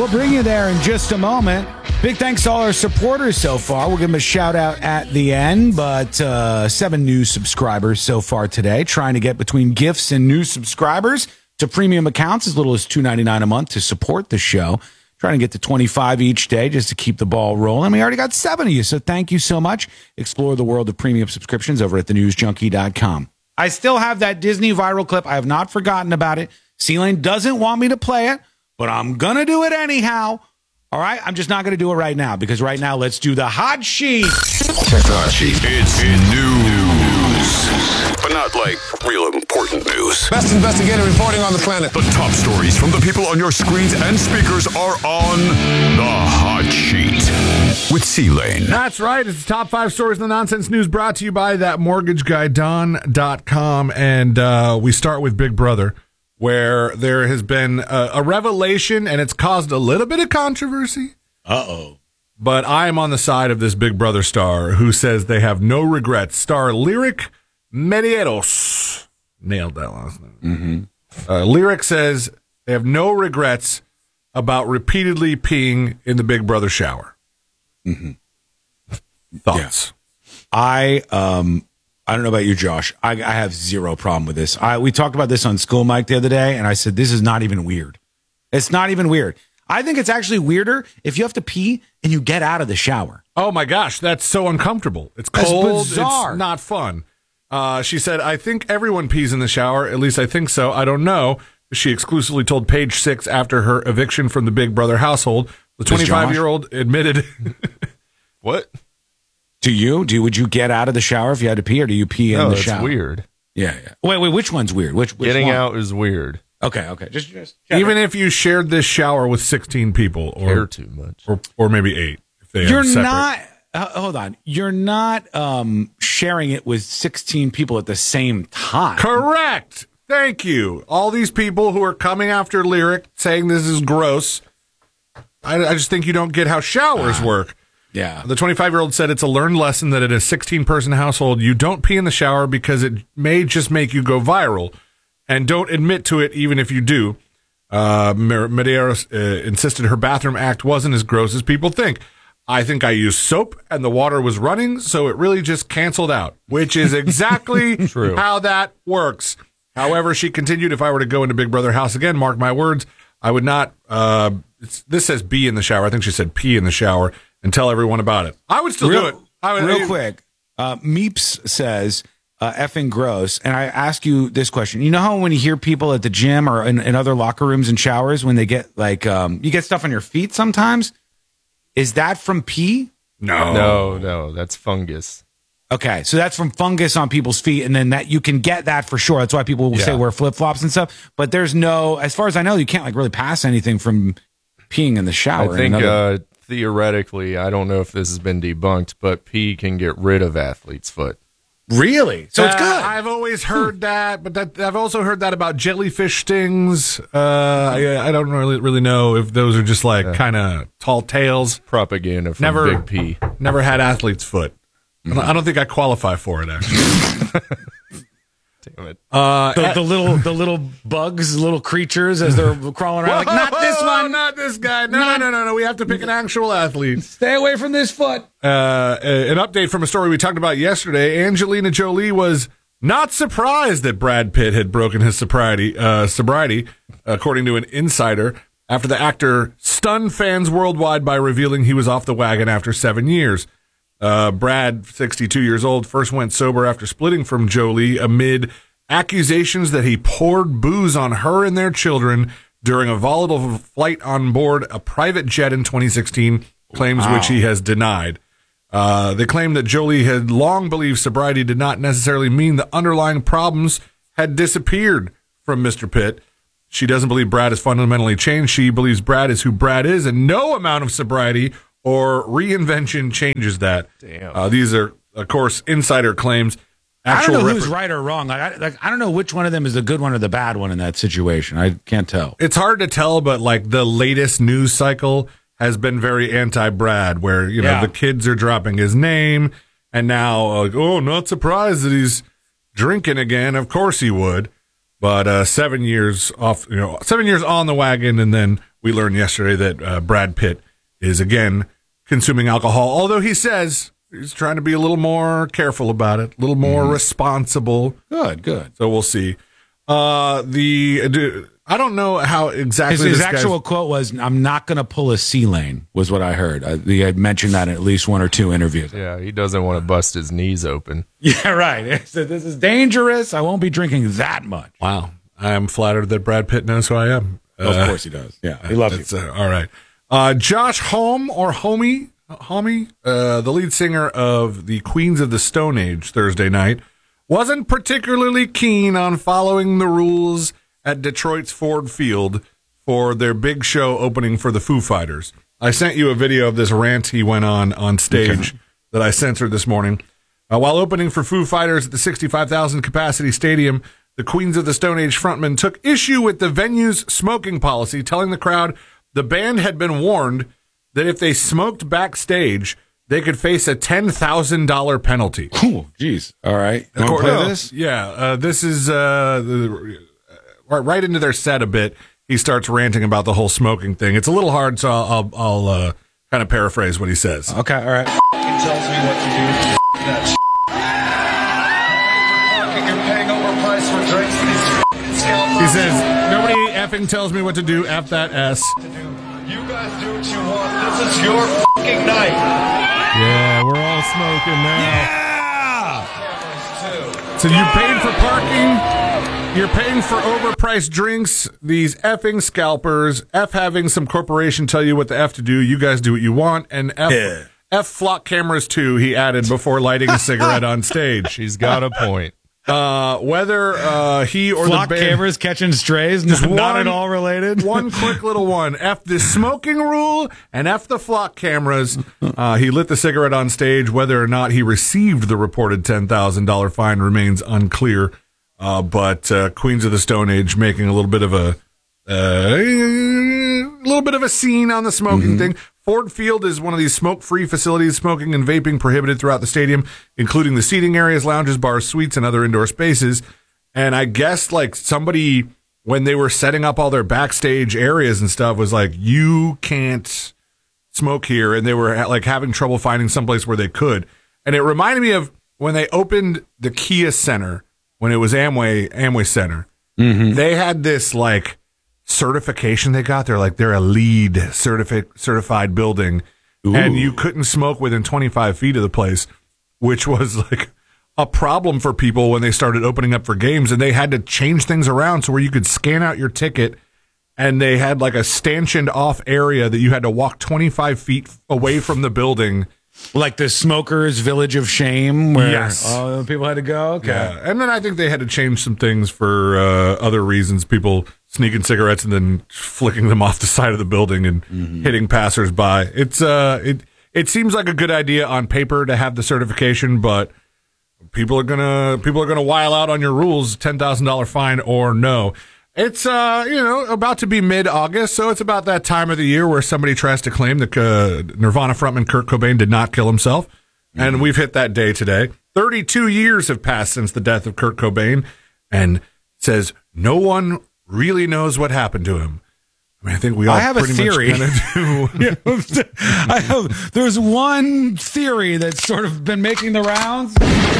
bring you there in just a moment. Big thanks to all our supporters so far. We'll give them a shout out at the end, but 7 new subscribers so far today, trying to get between gifts and new subscribers to premium accounts as little as $2.99 a month to support the show. Trying to get to 25 each day just to keep the ball rolling. We already got 7 of you, so thank you so much. Explore the world of premium subscriptions over at thenewsjunkie.com. I still have that Disney viral clip. I have not forgotten about it. C-Lane doesn't want me to play it, but I'm going to do it anyhow. All right? I'm just not going to do it right now because right now, let's do the hot sheet. Check the hot sheet. It's news, but not like real important news. Best investigative reporting on the planet. The top stories from the people on your screens and speakers are on the hot sheet with C-Lane. That's right. It's the top 5 stories in the nonsense news brought to you by thatmortgageguyDon.com. And we start with Big Brother, where there has been a revelation, and it's caused a little bit of controversy. Uh-oh. But I am on the side of this Big Brother star who says they have no regrets. Star Lyric Medeiros. Nailed that last name. Mm-hmm. Lyric says they have no regrets about repeatedly peeing in the Big Brother shower. Mm-hmm. Thoughts? Yeah. I don't know about you, Josh. I have zero problem with this. We talked about this on School Mike the other day, and I said, this is not even weird. It's not even weird. I think it's actually weirder if you have to pee and you get out of the shower. Oh, my gosh. That's so uncomfortable. It's cold. It's bizarre. It's not fun. She said, I think everyone pees in the shower. At least I think so. I don't know. She exclusively told Page Six after her eviction from the Big Brother household. The 25-year-old admitted. What? To you? Would you get out of the shower if you had to pee, or do you pee in the shower? No, it's weird. Yeah. Wait, which one's weird? Which Getting one? out is weird. Okay. Just Even if you shared this shower with 16 people, Care too much, or maybe 8. If they you're have separate. not. Hold on. You're not sharing it with 16 people at the same time. Correct. Thank you. All these people who are coming after Lyric saying this is gross. I just think you don't get how showers work. Yeah. The 25-year-old said it's a learned lesson that in a 16-person household, you don't pee in the shower because it may just make you go viral. And don't admit to it even if you do. Medeiros insisted her bathroom act wasn't as gross as people think. I think I used soap and the water was running, so it really just canceled out, which is exactly how that works. However, she continued, if I were to go into Big Brother house again, mark my words, I would not, this says be in the shower. I think she said pee in the shower and tell everyone about it. I would still do it. Real quick, Meeps says, effing gross. And I ask you this question. You know how when you hear people at the gym or in other locker rooms and showers, when they get like, you get stuff on your feet sometimes? Is that from pee? No, that's fungus. Okay, so that's from fungus on people's feet, and then that you can get that for sure. That's why people will say wear flip-flops and stuff. But there's no, as far as I know, you can't like really pass anything from peeing in the shower. I think theoretically, I don't know if this has been debunked, but pee can get rid of athlete's foot. Really? So it's good. I've always heard that, but I've also heard that about jellyfish stings. I don't really know if those are just like kind of tall tales. Propaganda from Big P. Never had athlete's foot. I don't think I qualify for it, actually. Damn it. The little bugs, little creatures as they're crawling around. Like, not this one. Not this guy. No. We have to pick an actual athlete. Stay away from this foot. An update from a story we talked about yesterday. Angelina Jolie was not surprised that Brad Pitt had broken his sobriety, according to an insider, after the actor stunned fans worldwide by revealing he was off the wagon after 7 years. Brad, 62 years old, first went sober after splitting from Jolie amid accusations that he poured booze on her and their children during a volatile flight on board a private jet in 2016, claims which he has denied. They claim that Jolie had long believed sobriety did not necessarily mean the underlying problems had disappeared from Mr. Pitt. She doesn't believe Brad has fundamentally changed. She believes Brad is who Brad is, and no amount of sobriety or reinvention changes that. Damn. These are, of course, insider claims. I don't know who's right or wrong. I don't know which one of them is the good one or the bad one in that situation. I can't tell. It's hard to tell, but like the latest news cycle has been very anti-Brad, where the kids are dropping his name, and now not surprised that he's drinking again. Of course he would. But 7 years off, 7 years on the wagon, and then we learned yesterday that Brad Pitt is again consuming alcohol. Although he says he's trying to be a little more careful about it, a little more responsible. Good. So we'll see. I don't know how exactly his actual quote was, "I'm not going to pull a C lane," was what I heard. He had mentioned that in at least 1 or 2 interviews. Yeah, he doesn't want to bust his knees open. Yeah, right. So this is dangerous. I won't be drinking that much. Wow. I am flattered that Brad Pitt knows who I am. Of course he does. Yeah, he loves you. All right. Josh Homme, the lead singer of the Queens of the Stone Age Thursday night, wasn't particularly keen on following the rules at Detroit's Ford Field for their big show opening for the Foo Fighters. I sent you a video of this rant he went on stage that I censored this morning. While opening for Foo Fighters at the 65,000 capacity stadium, the Queens of the Stone Age frontman took issue with the venue's smoking policy, telling the crowd the band had been warned that if they smoked backstage, they could face a $10,000 penalty. Oh, jeez. All right. You want to play this? Yeah. This is right into their set a bit. He starts ranting about the whole smoking thing. It's a little hard, so I'll kind of paraphrase what he says. Okay. All right. It tells me what to do. That you're paying overpriced for drinks. He says, nobody effing tells me what to do. F that S. You guys do what you want. This is your fucking night. Yeah, we're all smoking now. Yeah! So you paid for parking. You're paying for overpriced drinks. These effing scalpers. F having some corporation tell you what the F to do. You guys do what you want. And F flock cameras too, he added before lighting a cigarette on stage. He's got a point. Whether he or Flock the band... cameras catching strays, not at all related. One quick little one. F the smoking rule and F the flock cameras. He lit the cigarette on stage. Whether or not he received the reported $10,000 fine remains unclear. But Queens of the Stone Age making a little bit of a scene on the smoking thing. Ford Field is one of these smoke-free facilities, smoking and vaping prohibited throughout the stadium, including the seating areas, lounges, bars, suites, and other indoor spaces. And I guess like somebody, when they were setting up all their backstage areas and stuff, was like, you can't smoke here. And they were like having trouble finding someplace where they could. And it reminded me of when they opened the Kia Center, when it was Amway Center. They had this like certification they got. They're a LEED certified building. Ooh. And you couldn't smoke within 25 feet of the place, which was like a problem for people when they started opening up for games, and they had to change things around so where you could scan out your ticket, and they had like a stanchioned off area that you had to walk 25 feet away from the building. Like the smokers' village of shame where yes. People had to go? Okay. Yeah. And then I think they had to change some things for other reasons. People sneaking cigarettes and then flicking them off the side of the building and hitting passersby. It seems like a good idea on paper to have the certification, but people are gonna while out on your rules, $10,000 fine or no. It's about to be mid-August, so it's about that time of the year where somebody tries to claim that Nirvana frontman Kurt Cobain did not kill himself, and we've hit that day today. 32 years have passed since the death of Kurt Cobain, and says no one really knows what happened to him. I mean, I think we all have a pretty theory. much kind of do. There's one theory that's sort of been making the rounds.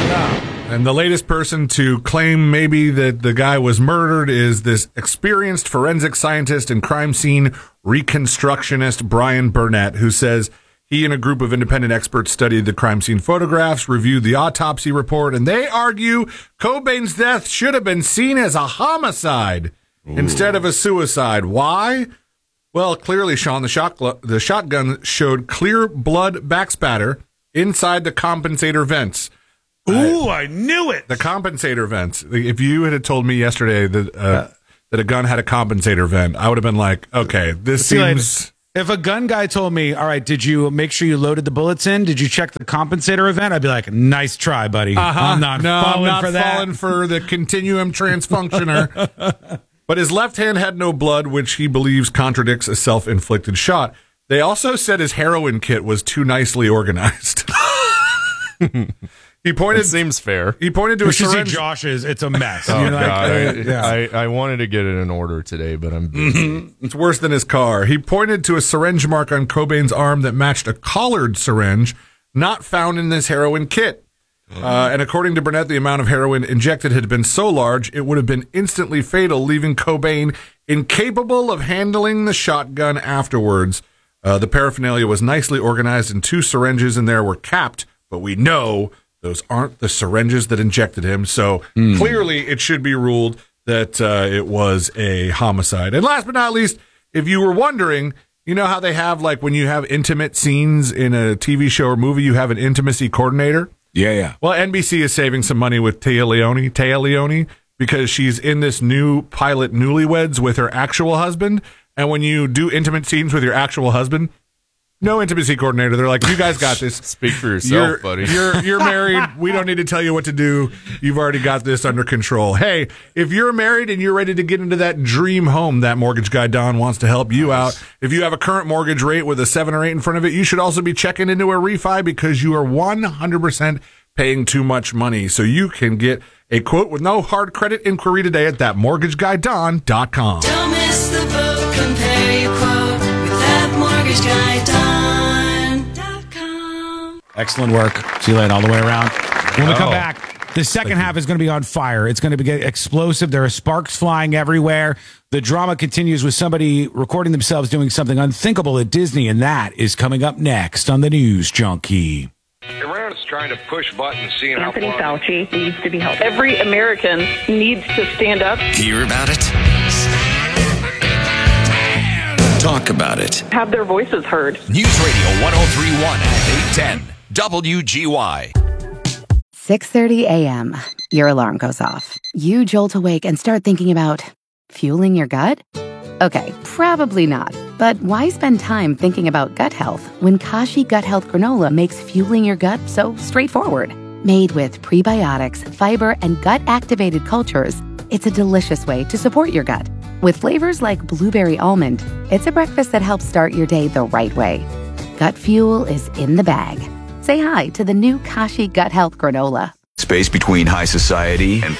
And the latest person to claim maybe that the guy was murdered is this experienced forensic scientist and crime scene reconstructionist Brian Burnett, who says he and a group of independent experts studied the crime scene photographs, reviewed the autopsy report, and they argue Cobain's death should have been seen as a homicide instead of a suicide. Why? Well, clearly, Sean, the shotgun showed clear blood backspatter inside the compensator vents. Ooh, I knew it. The compensator vents. If you had told me yesterday that a gun had a compensator vent, I would have been like, okay, this seems... If a gun guy told me, all right, did you make sure you loaded the bullets in? Did you check the compensator event? I'd be like, nice try, buddy. I'm not falling for the continuum transfunctioner. But his left hand had no blood, which he believes contradicts a self-inflicted shot. They also said his heroin kit was too nicely organized. He pointed. It seems fair. He pointed to a You should see syringe. Josh's. It's a mess. Oh, You're like, God. I wanted to get it in order today, but I'm busy. It's worse than his car. He pointed to a syringe mark on Cobain's arm that matched a collared syringe not found in this heroin kit. And according to Burnett, the amount of heroin injected had been so large it would have been instantly fatal, leaving Cobain incapable of handling the shotgun afterwards. The paraphernalia was nicely organized, and 2 syringes in there were capped, but we know those aren't the syringes that injected him. So clearly it should be ruled that it was a homicide. And last but not least, if you were wondering, you know how they have, like, when you have intimate scenes in a TV show or movie, you have an intimacy coordinator? yeah. Well, NBC is saving some money with Téa Leoni, because she's in this new pilot Newlyweds with her actual husband. And when you do intimate scenes with your actual husband, no intimacy coordinator. They're like, you guys got this. Speak for yourself, buddy. You're married. We don't need to tell you what to do. You've already got this under control. Hey, if you're married and you're ready to get into that dream home, that mortgage guy Don wants to help you out. If you have a current mortgage rate with a 7 or 8 in front of it, you should also be checking into a refi, because you are 100% paying too much money. So you can get a quote with no hard credit inquiry today at thatmortgageguyDon.com. Don't miss the boat, compare your quote with thatmortgageguyDon.com. Excellent work. See you later, all the way around. When we come back, the second half is going to be on fire. It's going to get explosive. There are sparks flying everywhere. The drama continues with somebody recording themselves doing something unthinkable at Disney, and that is coming up next on the News Junkie. Iran is trying to push buttons, seeing Anthony how far. Fauci needs to be helped. Every American needs to stand up, Hear about it? Talk about it. have their voices heard. News Radio 1031 at 810 WGY. 6:30 a.m. Your alarm goes off. You jolt awake and start thinking about fueling your gut? Okay, probably not. But why spend time thinking about gut health when Kashi Gut Health Granola makes fueling your gut so straightforward? Made with prebiotics, fiber, and gut-activated cultures, it's a delicious way to support your gut. With flavors like blueberry almond, it's a breakfast that helps start your day the right way. Gut fuel is in the bag. Say hi to the new Kashi Gut Health Granola. Space between high society and